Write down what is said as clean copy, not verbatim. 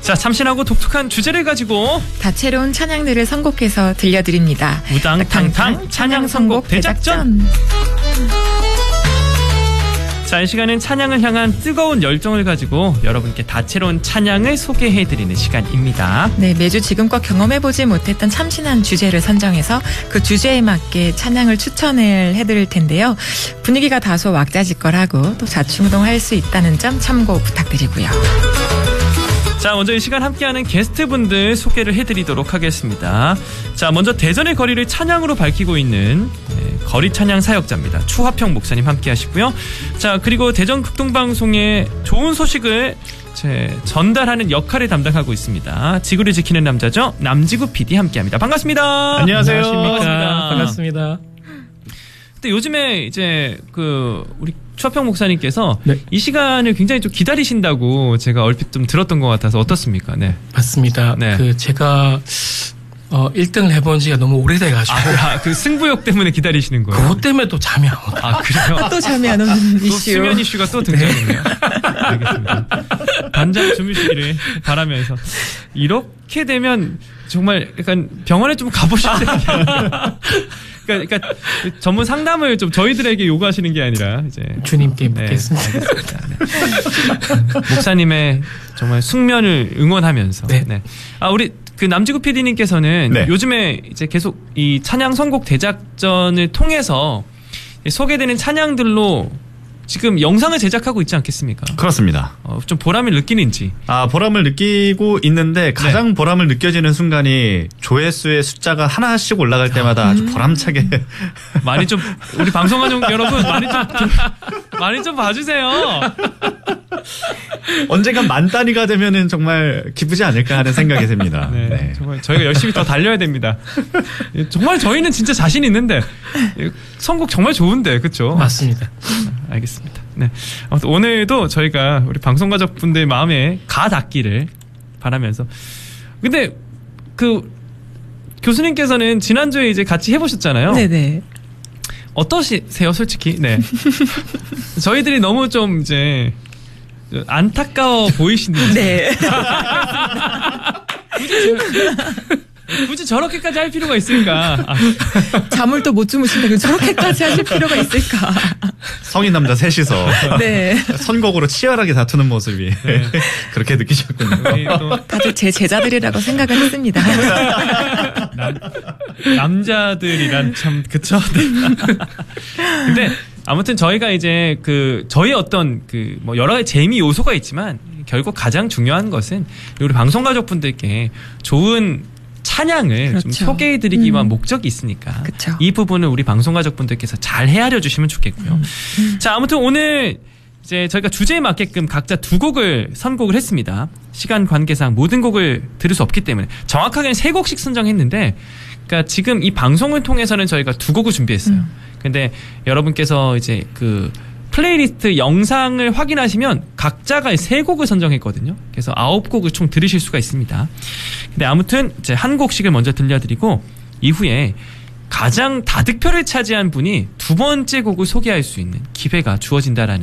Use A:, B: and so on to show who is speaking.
A: 자, 참신하고 독특한 주제를 가지고
B: 다채로운 찬양들을 선곡해서 들려드립니다.
A: 우당탕탕 찬양 선곡 대작전. 자, 이 시간은 찬양을 향한 뜨거운 열정을 가지고 여러분께 다채로운 찬양을 소개해드리는 시간입니다.
B: 네, 매주 지금껏 경험해보지 못했던 참신한 주제를 선정해서 그 주제에 맞게 찬양을 추천을 해드릴 텐데요. 분위기가 다소 왁자지껄하고 또 자충동할 수 있다는 점 참고 부탁드리고요.
A: 자, 먼저 이 시간 함께하는 게스트분들 소개를 해드리도록 하겠습니다. 자, 먼저 대전의 거리를 찬양으로 밝히고 있는 거리 찬양 사역자입니다. 추화평 목사님 함께하시고요. 자, 그리고 대전 극동방송의 좋은 소식을 전달하는 역할을 담당하고 있습니다. 지구를 지키는 남자죠. 남지구 PD 함께합니다. 반갑습니다.
C: 안녕하세요.
A: 안녕하십니까.
C: 반갑습니다.
A: 근데 요즘에 이제 우리 추화평 목사님께서
C: 네.
A: 이 시간을 굉장히 좀 기다리신다고 제가 얼핏 좀 들었던 것 같아서 어떻습니까? 네.
C: 맞습니다.
A: 네.
C: 제가 1등을 해본 지가 너무 오래돼가지고.
A: 그 승부욕 때문에 기다리시는 거예요?
C: 그것 때문에 또 잠이 안 오더라고요.
A: 아, 그래요?
B: 또 잠이 안 오는
A: 또
B: 이슈.
A: 수면 이슈가 또 등장했네요. 알겠습니다. 반장 주무시기를 바라면서. 이렇게 되면 정말 약간 병원에 좀 가보실 때가 그러니까 전문 상담을 좀 저희들에게 요구하시는 게 아니라 이제
C: 주님께 묻겠습니다.
A: 네, 알겠습니다. 네. 목사님의 정말 숙면을 응원하면서.
C: 네.
A: 네. 우리 남지구 PD님께서는
D: 네.
A: 요즘에 이제 계속 이 찬양 선곡 대작전을 통해서 소개되는 찬양들로 지금 영상을 제작하고 있지 않겠습니까?
D: 그렇습니다.
A: 좀 보람을 느끼는지.
D: 보람을 느끼고 있는데 가장 보람을 느껴지는 순간이 조회수의 숫자가 하나씩 올라갈 때마다 아주 보람차게
A: 많이 좀 우리 방송하는 여러분 많이 좀 봐주세요.
D: 언젠간 만 단위가 되면은 정말 기쁘지 않을까 하는 생각이 듭니다.
A: 네,
D: 네.
A: 정말 저희가 열심히 더 달려야 됩니다. 정말 저희는 진짜 자신 있는데 선곡 정말 좋은데, 그렇죠?
C: 맞습니다.
A: 알겠습니다. 네. 아무튼 오늘도 저희가 우리 방송 가족분들 마음에 가 닿기를 바라면서. 근데 교수님께서는 지난주에 이제 같이 해보셨잖아요.
B: 네네.
A: 어떠세요, 솔직히? 네. 저희들이 너무 좀 이제 안타까워 보이시는지.
B: 네.
A: 굳이 저렇게까지 할 필요가 있을까?
B: 잠을 또 못 주무신다고 저렇게까지 하실 필요가 있을까?
D: 성인 남자 셋이서
B: 네.
D: 선곡으로 치열하게 다투는 모습이 그렇게 느끼셨군요.
B: 다들 제 제자들이라고 생각을 했습니다.
A: 남자들이란 참 그쵸? 네. 근데 아무튼 저희가 이제 저희 어떤 뭐 여러 가지 재미 요소가 있지만 결국 가장 중요한 것은 우리 방송 가족분들께 좋은 찬양을
B: 그렇죠.
A: 좀 소개해드리기 위한 목적이 있으니까
B: 그쵸.
A: 이 부분을 우리 방송 가족분들께서 잘 헤아려 주시면 좋겠고요. 자, 아무튼 오늘 이제 저희가 주제에 맞게끔 각자 2곡을 선곡을 했습니다. 시간 관계상 모든 곡을 들을 수 없기 때문에 정확하게는 3곡씩 선정했는데, 그러니까 지금 이 방송을 통해서는 저희가 2곡을 준비했어요. 근데 여러분께서 이제 플레이리스트 영상을 확인하시면 각자가 3곡을 선정했거든요. 그래서 9곡을 총 들으실 수가 있습니다. 근데 아무튼 이제 한 곡씩을 먼저 들려드리고 이후에 가장 다득표를 차지한 분이 2번째 곡을 소개할 수 있는 기회가 주어진다라는